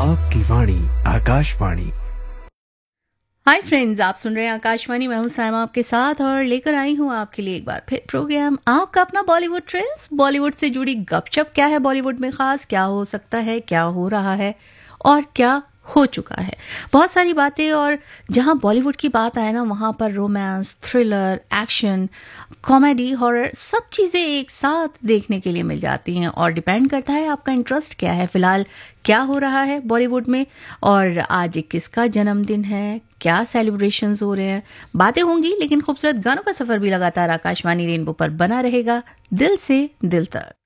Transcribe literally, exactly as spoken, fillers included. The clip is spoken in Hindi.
आपकी वाणी आकाशवाणी। हाय फ्रेंड्स, आप सुन रहे हैं आकाशवाणी। मैं हूं साइमा आपके साथ और लेकर आई हूं आपके लिए एक बार फिर प्रोग्राम आपका अपना बॉलीवुड ट्रेंड्स। बॉलीवुड से जुड़ी गपशप, क्या है बॉलीवुड में खास, क्या हो सकता है, क्या हो रहा है और क्या हो चुका है, बहुत सारी बातें। और जहां बॉलीवुड की बात आए ना, वहां पर romance, thriller, action, comedy, horror सब चीज़ें एक साथ देखने के लिए मिल जाती हैं। और डिपेंड करता है आपका इंटरेस्ट क्या है, फिलहाल क्या हो रहा है बॉलीवुड में, और आज किसका जन्मदिन है, क्या सेलिब्रेशंस हो रहे हैं। बातें होंगी, लेकिन खूबसूरत गानों का सफ़र भी लगातार आकाशवाणी रेनबो पर बना रहेगा, दिल से दिल तक।